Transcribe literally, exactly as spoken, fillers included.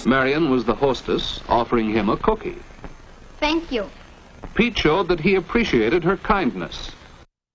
Marion was the hostess, offering him a cookie. Thank you. Pete showed that he appreciated her kindness.